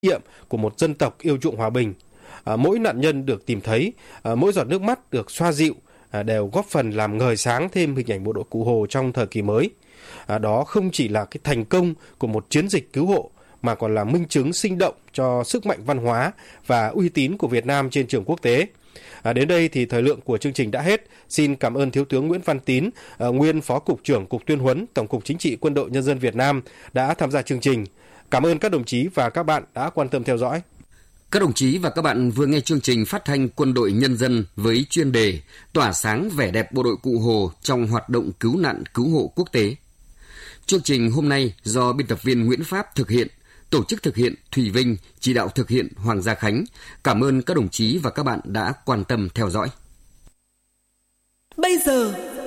nhiệm của một dân tộc yêu chuộng hòa bình. Mỗi nạn nhân được tìm thấy, mỗi giọt nước mắt được xoa dịu đều góp phần làm ngời sáng thêm hình ảnh bộ đội Cụ Hồ trong thời kỳ mới. Đó không chỉ là cái thành công của một chiến dịch cứu hộ mà còn là minh chứng sinh động cho sức mạnh văn hóa và uy tín của Việt Nam trên trường quốc tế. Đến đây thì thời lượng của chương trình đã hết. Xin cảm ơn Thiếu tướng Nguyễn Văn Tín, nguyên Phó Cục trưởng Cục Tuyên huấn Tổng cục Chính trị Quân đội Nhân dân Việt Nam đã tham gia chương trình. Cảm ơn các đồng chí và các bạn đã quan tâm theo dõi. Các đồng chí và các bạn vừa nghe chương trình phát thanh Quân đội Nhân dân với chuyên đề Tỏa sáng vẻ đẹp bộ đội Cụ Hồ trong hoạt động cứu nạn cứu hộ quốc tế. Chương trình hôm nay do biên tập viên Nguyễn Pháp thực hiện, tổ chức thực hiện Thùy Vinh, chỉ đạo thực hiện Hoàng Gia Khánh. Cảm ơn các đồng chí và các bạn đã quan tâm theo dõi. Bây giờ